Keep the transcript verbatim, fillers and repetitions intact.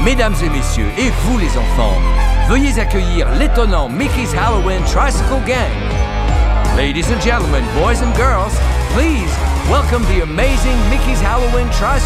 Mesdames et messieurs, et vous les enfants, veuillez accueillir l'étonnant Mickey's Halloween Tricycle Gang. Ladies and gentlemen, boys and girls, please welcome the amazing Mickey's Halloween Tricycle